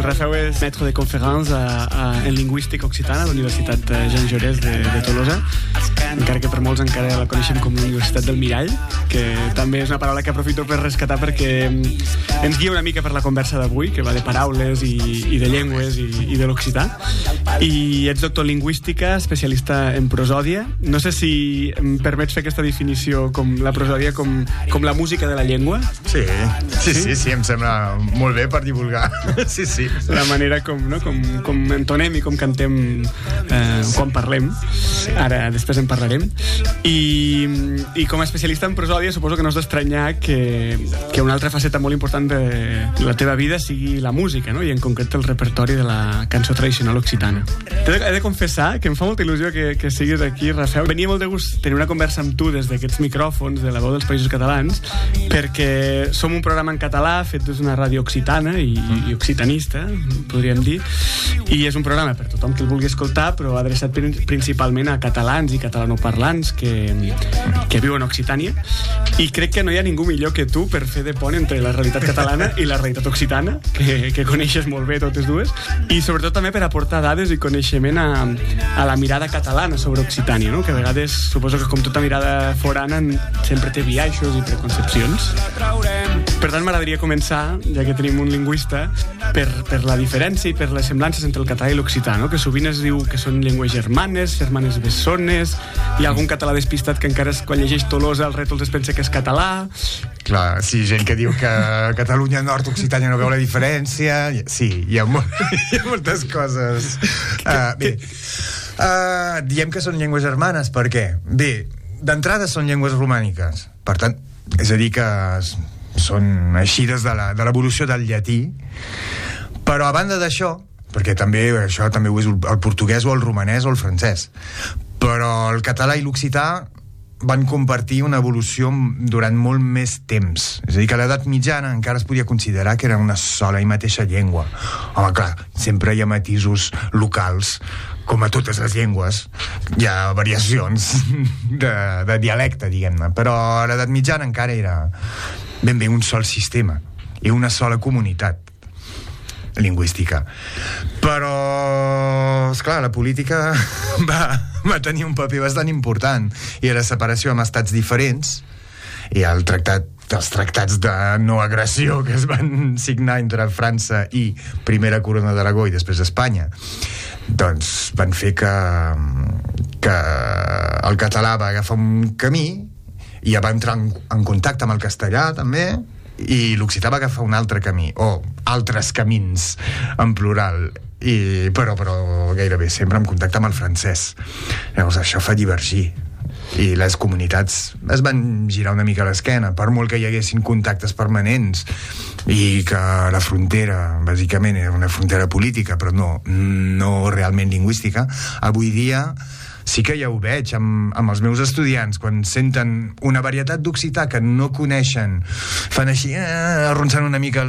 Rafael és maître de conférence en lingüística occitana a la Universitat Jean Jaurès de Tolosa, encara que per molts encara la coneixem com la Universitat del Mirall, que també és una paraula que aprofito per rescatar perquè ens guia una mica per la conversa d'avui, que va de paraules i de llengües i de l'occità. I ets doctor en lingüística, especialista en prosòdia. No sé si em permets fer aquesta definició com la prosòdia com la música de la llengua. Sí, em sembla molt bé per divulgar. Sí. La manera com entonem i com cantem quan parlem. Ara, després en parlarem. I com a especialista en prosòdia suposo que no has d'estranyar que una altra faceta molt important de la teva vida sigui la música, no? I en concret el repertori de la cançó tradicional occitana. He de confessar que em fa molta il·lusió que siguis aquí, Rafael. Venia molt de gust tenir una conversa amb tu des d'aquests micròfons de la veu dels Països Catalans, perquè som un programa en català fet des d'una ràdio occitana i occitanista, podríem dir, i és un programa per tothom que el vulgui escoltar, però adreçat principalment a catalans i catalanoparlants que viuen a Occitània, i crec que no hi ha ningú millor que tu per fer de pont entre la realitat catalana i la realitat occitana, que coneixes molt bé totes dues, i sobretot també per aportar dades i coneixement a la mirada catalana sobre Occitània, no? Que a vegades suposo que com tota mirada forana sempre té biaixos i preconcepcions. Per tant, m'agradaria començar, ja que tenim un lingüista, per la diferència i per les semblances entre el català i l'occità, no? Que sovint es diu que són llengües germanes bessones, hi ha algun català despistat que encara quan llegeix Tolosa els rètols es pensa que és català. Clar, sí, gent que diu que Catalunya Nord Occitània no veu la diferència. Sí, hi ha moltes coses. Diem que són llengües germanes, per què? Bé, d'entrada són llengües romàniques, per tant, és a dir que són eixides de l'evolució del llatí, però a banda d'això, perquè això també ho és el portuguès o el romanès o el francès, però el català i l'occità van compartir una evolució durant molt més temps. És a dir, que a l'edat mitjana encara es podia considerar que era una sola i mateixa llengua. Home, clar, sempre hi ha matisos locals, com a totes les llengües. Hi ha variacions de dialecte, diguem-ne, però a l'edat mitjana encara era ben bé un sol sistema i una sola comunitat lingüística. Però, esclar, la política va tenir un paper bastant important i la separació amb estats diferents i els tractats de no agressió que es van signar entre França i Primera Corona d'Aragó i després Espanya, doncs van fer que el català va agafar un camí i ja va entrar en contacte amb el castellà també, i l'occità va agafar un altre camí, o altres camins en plural, però gairebé sempre en contacte amb el francès. Llavors això fa divergir i les comunitats es van girar una mica a l'esquena, per molt que hi haguessin contactes permanents i que la frontera bàsicament era una frontera política però no realment lingüística. Avui dia sí que ja ho veig amb els meus estudiants, quan senten una varietat d'occità que no coneixen, fan així, arronsant una mica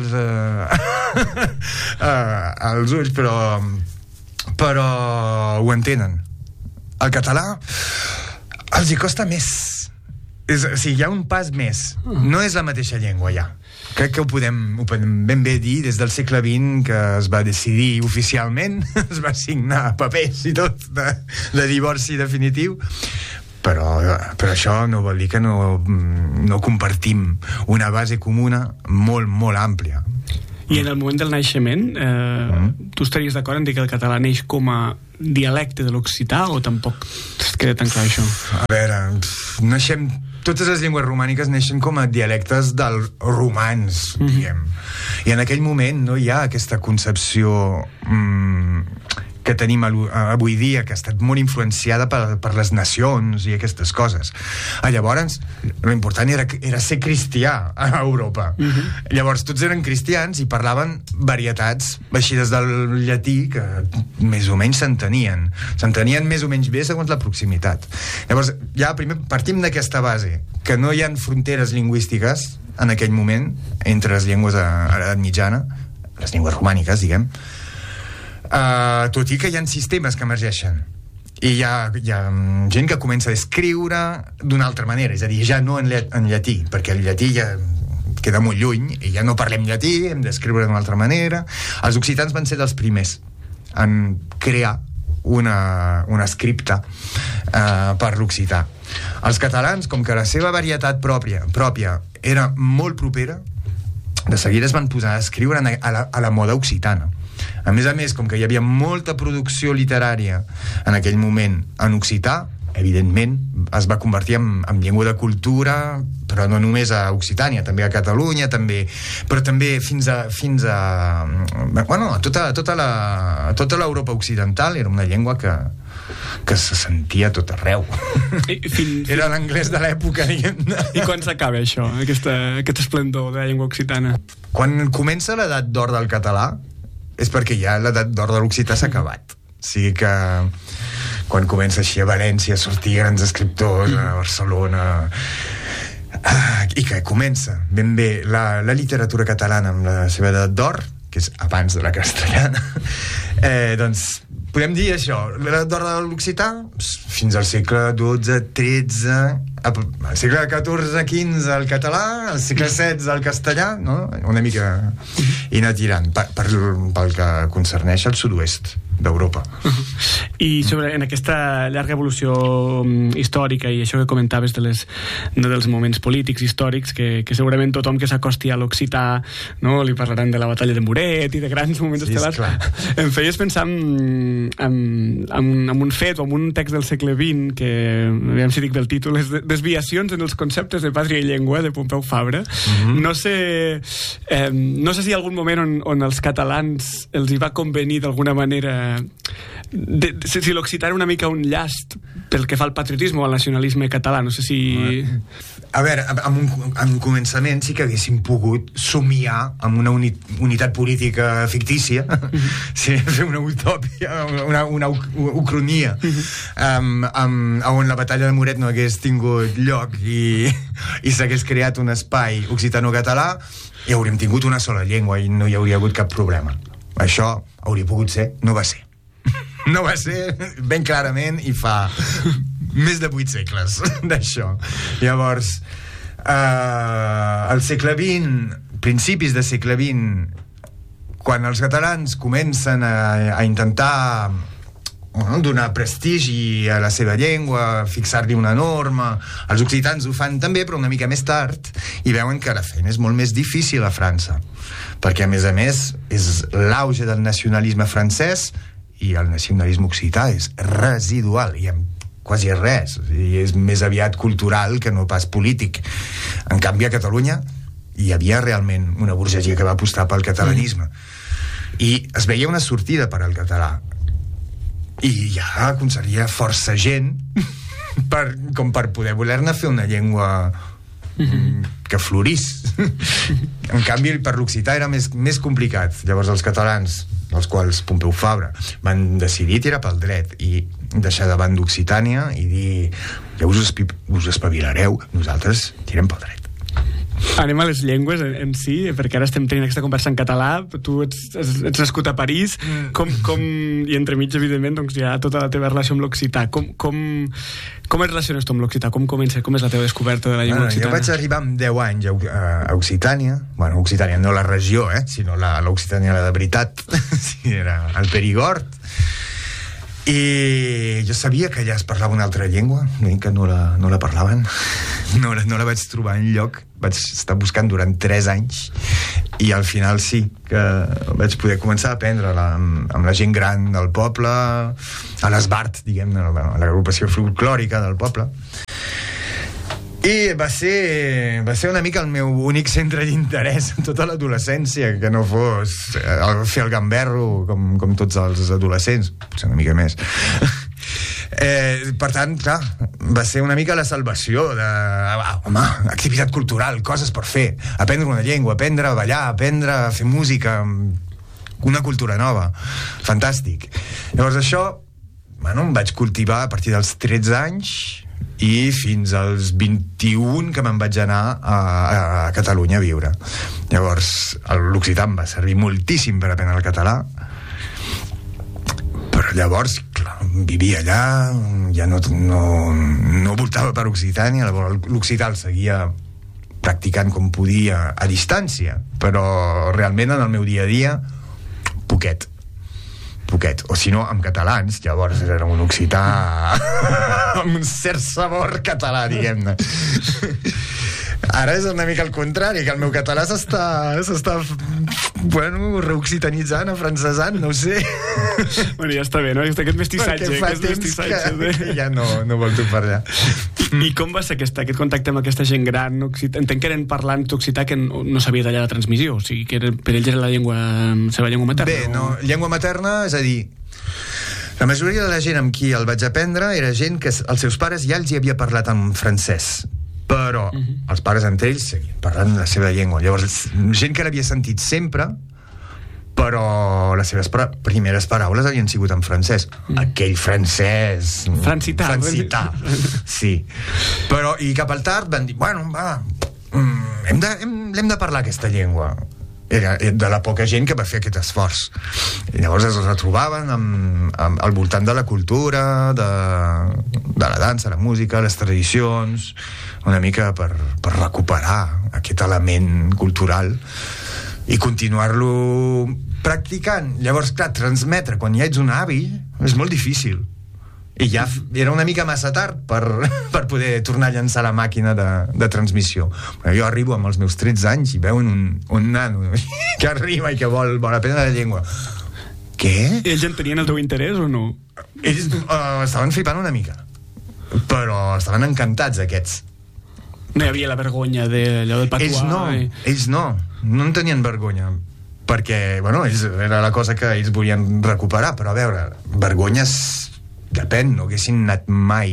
els ulls, però ho entenen. El català els hi costa més. O sigui, hi ha un pas més. No és la mateixa llengua, ja. Crec que ho podem ben bé dir des del segle XX, que es va decidir oficialment, es va signar papers i tot de divorci definitiu, però això no vol dir que no compartim una base comuna molt, molt àmplia. I en el moment del naixement, tu estaries d'acord en dir que el català neix com a dialecte de l'occità o tampoc es queda tan clar això? A veure, totes les llengües romàniques neixen com a dialectes del romans, diguem. I en aquell moment no hi ha aquesta concepció que tenim avui dia, que ha estat molt influenciada per les nacions i aquestes coses. Llavors, l'important era ser cristià a Europa. Llavors, tots eren cristians i parlaven varietats eixides del llatí que més o menys s'entenien més o menys bé segons la proximitat. Llavors, ja primer partim d'aquesta base, que no hi ha fronteres lingüístiques en aquell moment entre les llengües a l'edat mitjana, les llengües romàniques, diguem, tot i que hi ha sistemes que emergeixen i hi ha gent que comença a escriure d'una altra manera, és a dir, ja no en llatí, perquè el llatí ja queda molt lluny, i ja no parlem llatí, hem d'escriure d'una altra manera. Els occitans van ser dels primers en crear una scripta per l'occità. Els catalans, com que la seva varietat pròpia era molt propera, de seguida es van posar a escriure a la moda occitana. A més, com que hi havia molta producció literària en aquell moment en occità, evidentment es va convertir en llengua de cultura, però no només a Occitània, també a Catalunya, però també fins a bueno, a tota l'Europa occidental. Era una llengua que se sentia a tot arreu. Era l'anglès de l'època, diguem-ne. I quan s'acaba això, aquest esplendor de la llengua occitana? Quan comença l'edat d'or del català és perquè ja l'edat d'or de l'occità s'ha acabat. O sigui que quan comença així a València a sortir grans escriptors, a Barcelona, i que comença ben bé la literatura catalana amb la seva edat d'or, que és abans de la castellana, doncs podem dir això, l'edat d'or de l'occità fins al segle XII, XIII, al segle XIV, XV el català, al segle XVI el castellà, no? Una mica i anar tirant pel que concerneix al sud-oest d'Europa. I en aquesta llarga evolució històrica i això que comentaves dels moments polítics històrics que segurament tothom que s'acosti a l'occità, no, li parlaran de la batalla de Muret i de grans moments estel·lars. Em feies pensar en un fet o en un text del segle XX que, aviam si dic bé el títol, és Desviacions en els conceptes de pàtria i llengua, de Pompeu Fabra. No sé si hi ha algun moment on els catalans els hi va convenir d'alguna manera si l'occità era una mica un llast pel que fa al patriotisme o al nacionalisme català. No sé si... A veure, en començament sí que haguéssim pogut somiar amb una unitat política fictícia, fer una utòpia, una ucronia, on la batalla de Muret no hagués tingut lloc i s'hagués creat un espai occitano-català, i hauríem tingut una sola llengua i no hi hauria hagut cap problema. Això hauria pogut ser, no va ser. No va ser, ben clarament, i fa més de 8 segles d'això. Llavors, al segle XX, principis del segle XX, quan els catalans comencen a intentar donar prestigi a la seva llengua, fixar-li una norma, els occitans ho fan també, però una mica més tard, i veuen que la feina és molt més difícil a França, perquè a més és l'auge del nacionalisme francès, i el nacionalisme occità és residual, i quasi res, i és més aviat cultural que no pas polític. En canvi, a Catalunya hi havia realment una burgesia que va apostar pel catalanisme, i es veia una sortida per al català, i ja aconseguia força gent com per poder voler-ne fer una llengua que florís. En canvi, per l'occità era més complicat. Llavors els catalans, els quals Pompeu Fabra, van decidir tirar pel dret i deixar de banda Occitània i dir, ja us espavilareu, nosaltres tirem pel dret. Anem a les llengües en si, perquè ara estem tenint aquesta conversa en català. Tu ets nascut a París, i entremig, evidentment, doncs hi ha tota la teva relació amb l'occità. Com et relaciones tu amb l'occità? Com comença? Com és la teva descoberta de la llengua occitana? Jo vaig arribar amb 10 anys a Occitània. Bueno, Occitània, no la regió, sinó l'Occitània de veritat. Sí, era el Perigord. I jo sabia que allà es parlava una altra llengua, que no la parlaven. No la vaig trobar enlloc. Vaig estar buscant durant 3 anys i al final sí que vaig poder començar a aprendre-la amb la gent gran del poble, a l'Esbart, diguem-ne, a l'agrupació folclòrica del poble. I va ser una mica el meu únic centre d'interès en tota l'adolescència, que no fos fer el gamberro com tots els adolescents, potser una mica més. Per tant, clar, va ser una mica la salvació de, home, activitat cultural, coses per fer, aprendre una llengua, aprendre a ballar, aprendre a fer música, una cultura nova, fantàstic. Llavors això, bueno, em vaig cultivar a partir dels 13 anys i fins als 21 que me'n vaig anar a Catalunya a viure. Llavors l'occità em va servir moltíssim per aprendre el català, però llavors clar, vivia allà, ja no voltava per Occitània, l'occità el seguia practicant com podia a distància, però realment en el meu dia a dia poquet, o si no amb catalans, llavors era un occità amb un cert sabor català, diguem-ne. Ara és una mica al contrari, que el meu català s'està reoccitanitzant, afrancesant, no ho sé. Bueno, ja està bé, no? Aquest mestissatge. Perquè fa temps que ja no vol tu parlar. I com va ser aquest contacte amb aquesta gent gran? Entenc que eren parlants d'occità que no sabia tallar la transmissió, o sigui que per ells era la seva llengua materna. Bé, no, llengua materna, és a dir, la majoria de la gent amb qui el vaig aprendre era gent que els seus pares ja els hi havia parlat en francès, però els pares entre ells seguien parlant la seva llengua. Llavors, gent que l'havia sentit sempre, però les seves primeres paraules havien sigut en francès. Aquell francès... Francità. Sí. Però, i cap al tard van dir, bueno, va, l'hem de parlar aquesta llengua. Era de la poca gent que va fer aquest esforç. I llavors es retrobaven al voltant de la cultura, de la dansa, la música, les tradicions, una mica per recuperar aquest element cultural i continuar-lo practicant. Llavors, clar, transmetre quan ja ets un avi és molt difícil. I ja era una mica massa tard per poder tornar a llançar la màquina de transmissió. Bueno, jo arribo amb els meus 13 anys i veuen un nano que arriba i que vol aprendre la llengua. Què? Ells en tenien el teu interès o no? Ells estaven flipant una mica, però estaven encantats, aquests. No hi havia la vergonya d'allò del patuà? Ells no en tenien vergonya, perquè, bueno, era la cosa que ells volien recuperar, però a veure, vergonyes depèn, no haguessin anat mai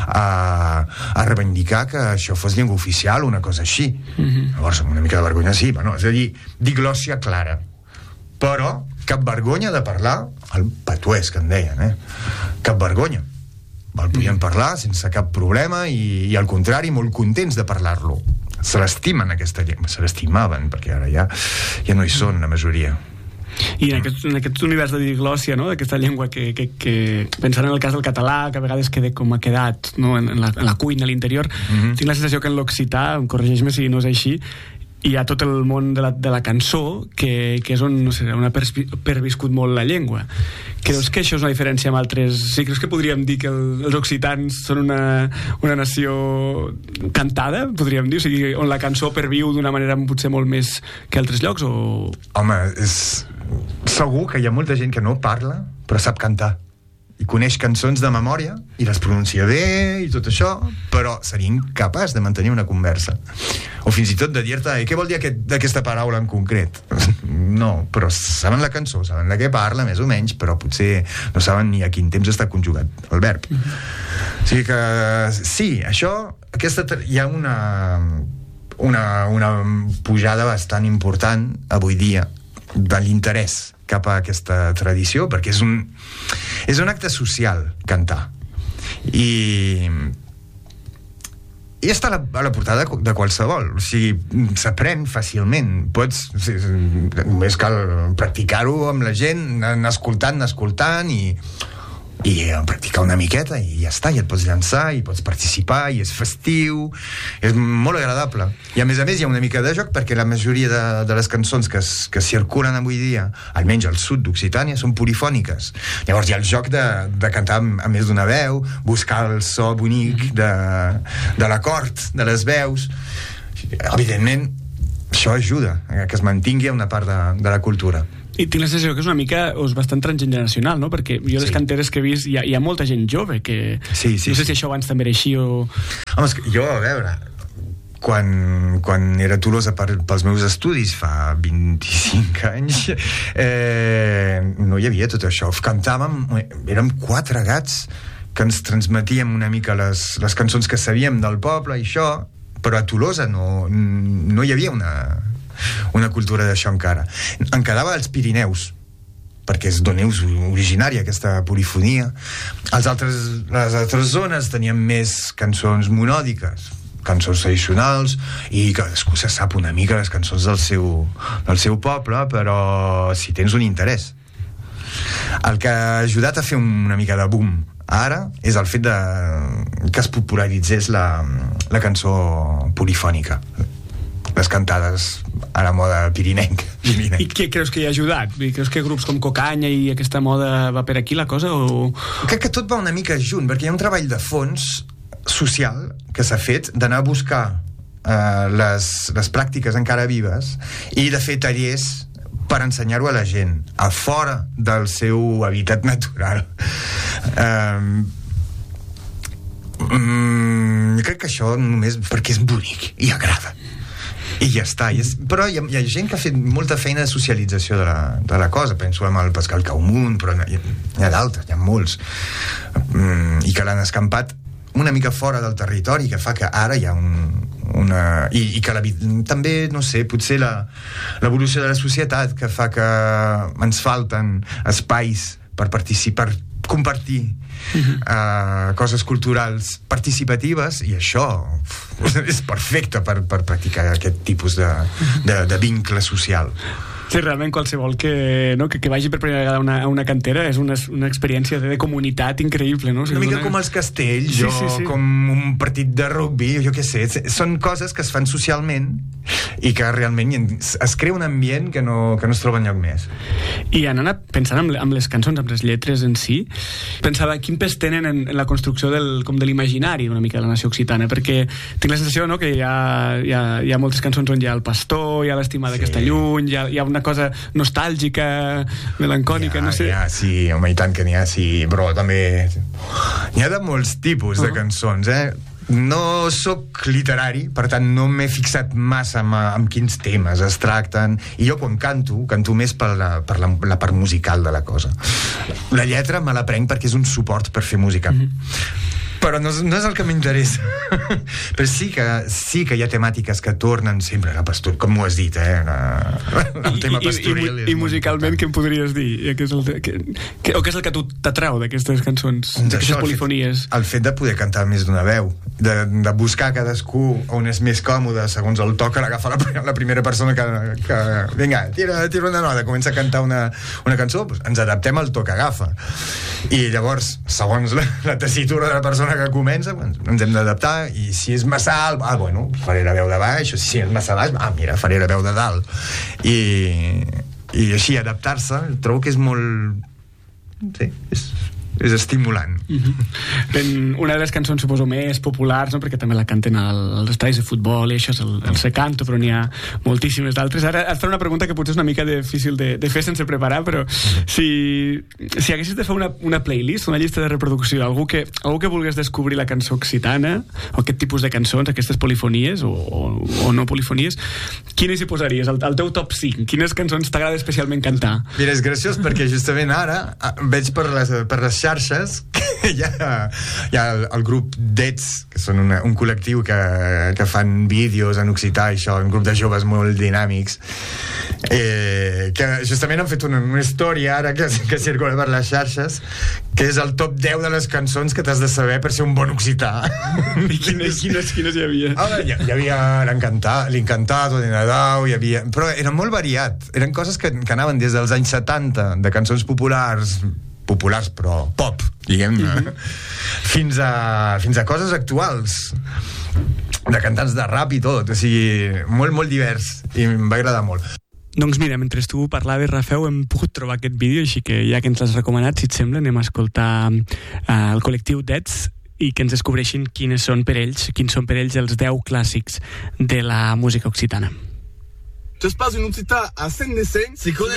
a reivindicar que això fos llengua oficial o una cosa així. Llavors, una mica de vergonya sí, bueno, és a dir, diglòssia clara, però cap vergonya de parlar el patuès, que en deien, cap vergonya. El podien parlar sense cap problema i al contrari, molt contents de parlar-lo. Se l'estimen, aquesta llengua, se l'estimaven, perquè ara ja no hi són la majoria. I en aquest univers de diglòssia, no?, d'aquesta llengua que pensant en el cas del català, que a vegades queda com ha quedat, no?, en la cuina, a l'interior, tinc la sensació que en l'occità, em corregeix-me si no és així, hi ha tot el món de la cançó que és on, no sé, on ha perviscut molt la llengua. Creus que això és una diferència amb altres... Sí, creus que podríem dir que els occitans són una nació cantada, podríem dir? O sigui, on la cançó perviu d'una manera potser molt més que altres llocs, o...? Home, és segur que hi ha molta gent que no parla, però sap cantar. I coneix cançons de memòria i les pronuncia bé i tot això, però seria incapaç de mantenir una conversa o fins i tot de dir-te què vol dir aquesta paraula en concret. No, però saben la cançó, saben de què parla més o menys, però potser no saben ni a quin temps està conjugat el verb. O sigui que sí, això hi ha una pujada bastant important avui dia de l'interès cap a aquesta tradició, perquè és un acte social cantar i està a la portada de qualsevol, o sigui, s'aprèn fàcilment, només cal practicar-ho amb la gent, anar escoltant i practicar una miqueta i ja està, i et pots llançar i pots participar i és festiu, és molt agradable i a més hi ha una mica de joc perquè la majoria de les cançons que circulen avui dia, almenys al sud d'Occitània, són polifòniques. Llavors hi ha el joc de cantar amb més d'una veu, buscar el so bonic de l'acord, de les veus. Evidentment això ajuda a que es mantingui una part de la cultura. I tinc la sensació que és una mica bastant transgeneracional, no? Perquè jo les canteres que he vist hi ha molta gent jove que... Sí. No sé si això abans també era així o... Home, és que jo, a veure, quan era a Tolosa pels meus estudis fa 25 anys no hi havia tot això. Cantàvem, érem 4 gats que ens transmetíem una mica les cançons que sabíem del poble i això, però a Tolosa no hi havia una cultura d'això encara. En quedava als Pirineus, perquè és d'on és originària aquesta polifonia. Les altres zones tenien més cançons monòdiques, cançons tradicionals, i cadascú se sap una mica les cançons del seu poble, però si tens un interès. El que ha ajudat a fer una mica de boom ara és el fet que es popularitzés la cançó polifònica. les cantades a la moda pirinenca. I què creus que hi ha ajudat? Creus que grups com Cocanya i aquesta moda va per aquí la cosa? O... Crec que tot va una mica junt, perquè hi ha un treball de fons social que s'ha fet d'anar a buscar les pràctiques encara vives i de fer tallers per ensenyar-ho a la gent a fora del seu hàbitat natural. Crec que això només perquè és bonic i agrada i ja està. Però hi ha gent que ha fet molta feina de socialització de la cosa. Penso en el Pascal Caumun, però hi ha d'altres, hi ha molts, i que l'han escampat una mica fora del territori, que fa que ara hi ha i que també, no sé, potser l'evolució de la societat que fa que ens falten espais per participar, compartir coses culturals participatives, i això és perfecte per practicar aquest tipus de vincle social. Sí, realment qualsevol que vagi per primera vegada a una cantera és una experiència de comunitat increïble, no? O sigui, una mica com els castells, sí. Com un partit de rugby, jo què sé, són coses que es fan socialment i que realment es crea un ambient que no es troba enlloc més. I anant pensant amb les cançons, amb les lletres en si, pensava quin pes tenen en la construcció de l'imaginari una mica de la nació occitana, perquè tinc la sensació, no?, que hi ha moltes cançons on hi ha el pastor, hi ha l'estimada que està lluny, hi ha una cosa nostàlgica, melancònica, no sé. Sí, home, i tant que n'hi ha, sí, però també n'hi ha de molts tipus de cançons, No sóc literari, per tant no m'he fixat massa amb quins temes es tracten, i jo quan canto més per la part musical de la cosa. La lletra me la prenc perquè és un suport per fer música. Però no és el que m'interessa. Però sí que hi ha temàtiques que tornen sempre a pastor, com m'ho has dit, el tema pastoril. I musicalment què em podries dir? Què és el que tu t'atrau d'aquestes cançons, d'aquestes polifonies? El fet de poder cantar més d'una veu, de buscar cadascú on és més còmode segons el to que l'agafa la primera persona que vinga, tira una nota, comença a cantar una cançó, doncs ens adaptem al to que agafa, i llavors segons la tessitura de la persona que comença, ens hem d'adaptar, i si és massa alt, bueno, faré la veu de baix, o si és massa baix, mira, faré la veu de dalt, i així adaptar-se trobo que és molt, sí, és estimulant. Una de les cançons, suposo, més populars, no?, perquè també la canten als estadis de futbol, i això és el Se Canto, però n'hi ha moltíssimes d'altres. Ara et faré una pregunta que potser és una mica difícil de fer sense preparar, però si haguessis de fer una playlist, una llista de reproducció, algú que volgués descobrir la cançó occitana, o aquest tipus de cançons, aquestes polifonies o no polifonies, quines hi posaries? El teu top 5? Quines cançons t'agrada especialment cantar? Mira, és graciós perquè justament ara veig per les xarxes que hi ha el grup Dets, que són un col·lectiu que fan vídeos en occità, això, un grup de joves molt dinàmics, que justament han fet una història ara que circula per les xarxes, que és el top 10 de les cançons que t'has de saber per ser un bon occità. I quines hi havia? Hi havia l'Encantado de Nadal, però era molt variat, eren coses que anaven des dels anys 70 de cançons populars però pop, diguem-ne, fins a coses actuals, de cantants de rap i tot, o sigui, molt, molt divers, i em va agradar molt. Doncs mira, mentre tu parlaves, Rafeu, hem pogut trobar aquest vídeo, així que ja que ens l'has recomanat, si et sembla, anem a escoltar el col·lectiu Dets i que ens descobreixin quins són per ells els 10 clàssics de la música occitana. Je passe une petite à Seine-des-Seignes. C'est quoi